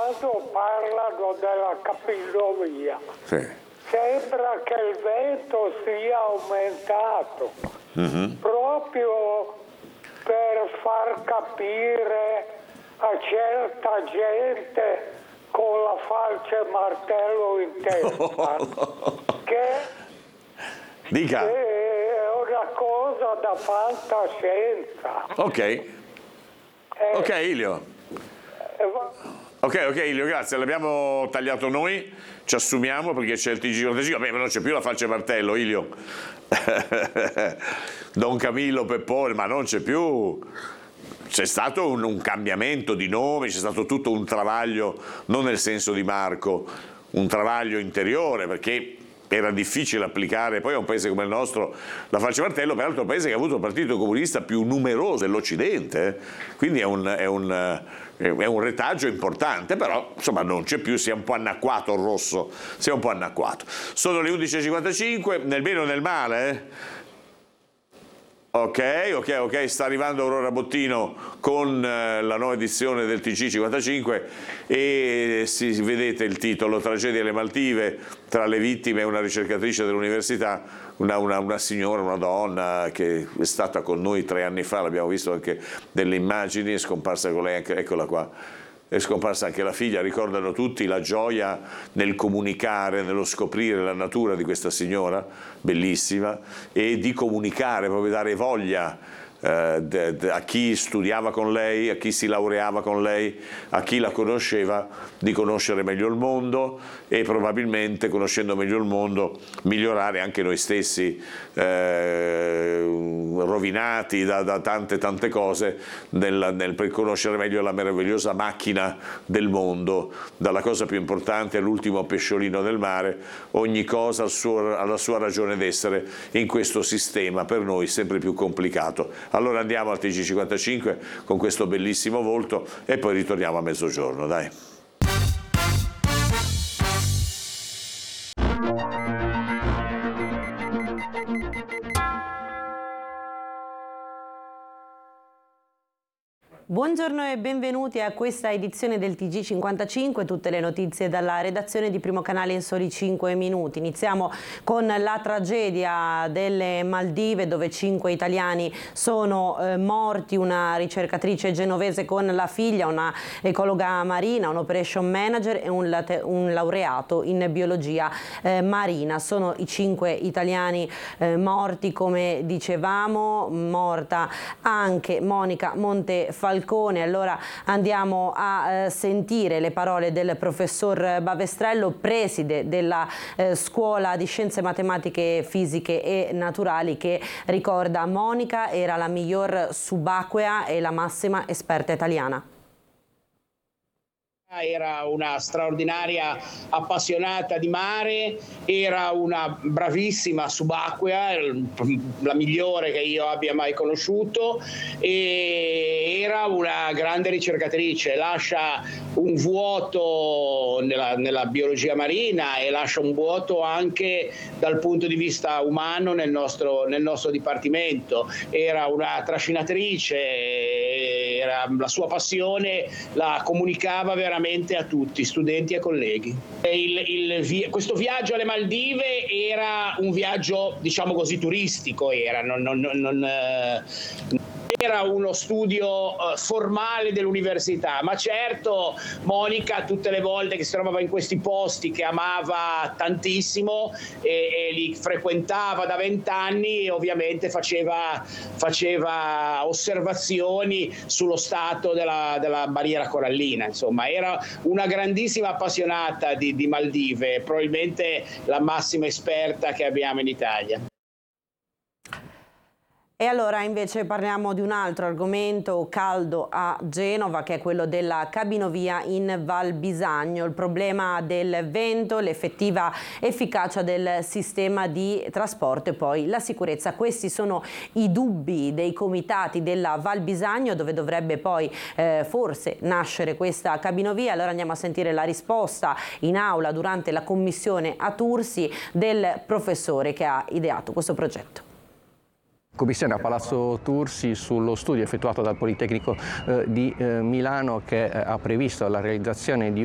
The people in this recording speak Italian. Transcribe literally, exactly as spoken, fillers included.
quando parlano della capinovia. Sì. Sembra che il vento sia aumentato, mm-hmm. proprio per far capire a certa gente con la falce e martello in testa che, Dica. che è una cosa da fantascienza. Ok, eh, ok Ilio. Eh, va... Ok, ok Ilio, grazie, l'abbiamo tagliato noi, ci assumiamo perché c'è il T G quarantacinque, vabbè, ma non c'è più la falce e martello, Ilio. Don Camillo Peppone, ma non c'è più. C'è stato un, un cambiamento di nome, c'è stato tutto un travaglio, non nel senso di Marco, un travaglio interiore, perché era difficile applicare, poi a un paese come il nostro, la falce e martello, peraltro un paese che ha avuto il partito comunista più numeroso dell'Occidente, eh? Quindi è un, è, un, è un retaggio importante, però insomma non c'è più, si è un po' annacquato il rosso, si è un po' annacquato. Sono le undici e cinquantacinque, nel bene o nel male, eh? Ok, ok, ok, sta arrivando Aurora Bottino con eh, la nuova edizione del T G cinquantacinque e si vedete il titolo, Tragedia alle Maldive, tra le vittime una ricercatrice dell'università, una, una, una signora, una donna che è stata con noi tre anni fa, l'abbiamo visto anche delle immagini, è scomparsa con lei anche, eccola qua. È scomparsa anche la figlia, ricordano tutti la gioia nel comunicare, nello scoprire la natura di questa signora, bellissima, e di comunicare, proprio dare voglia eh, de, de, a chi studiava con lei, a chi si laureava con lei, a chi la conosceva, di conoscere meglio il mondo e probabilmente, conoscendo meglio il mondo, migliorare anche noi stessi, eh, rovinati da, da tante tante cose nel, nel, per conoscere meglio la meravigliosa macchina del mondo, dalla cosa più importante all'ultimo pesciolino del mare, ogni cosa al suo, alla sua ragione d'essere in questo sistema per noi sempre più complicato. Allora andiamo al T G cinquantacinque con questo bellissimo volto e poi ritorniamo a mezzogiorno, dai. Buongiorno e benvenuti a questa edizione del T G cinquantacinque, tutte le notizie dalla redazione di Primo Canale in soli cinque minuti. Iniziamo con la tragedia delle Maldive dove cinque italiani sono eh, morti, una ricercatrice genovese con la figlia, una ecologa marina, un operation manager e un, un laureato in biologia eh, marina. Sono i cinque italiani eh, morti, come dicevamo, morta anche Monica Montefalcone. Allora andiamo a eh, sentire le parole del professor Bavestrello, preside della eh, Scuola di Scienze Matematiche, Fisiche e Naturali, che ricorda Monica era la miglior subacquea e la massima esperta italiana. Era una straordinaria appassionata di mare, era una bravissima subacquea, la migliore che io abbia mai conosciuto, e era una grande ricercatrice. Lascia un vuoto nella, nella biologia marina e lascia un vuoto anche dal punto di vista umano nel nostro, nel nostro dipartimento. Era una trascinatrice, era, la sua passione la comunicava veramente a tutti, studenti e colleghi. Il, il, questo viaggio alle Maldive era un viaggio, diciamo così, turistico, era, non, non, non, eh, era uno studio uh, formale dell'università, ma certo Monica tutte le volte che si trovava in questi posti che amava tantissimo e, e li frequentava da vent'anni e ovviamente faceva, faceva osservazioni sullo stato della, della barriera corallina. Insomma, era una grandissima appassionata di, di Maldive, probabilmente la massima esperta che abbiamo in Italia. E allora invece parliamo di un altro argomento caldo a Genova, che è quello della cabinovia in Val Bisagno, il problema del vento, l'effettiva efficacia del sistema di trasporto e poi la sicurezza. Questi sono i dubbi dei comitati della Val Bisagno, dove dovrebbe poi eh, forse nascere questa cabinovia. Allora andiamo a sentire la risposta in aula durante la commissione a Tursi del professore che ha ideato questo progetto. Commissione a Palazzo Tursi sullo studio effettuato dal Politecnico eh, di eh, Milano che eh, ha previsto la realizzazione di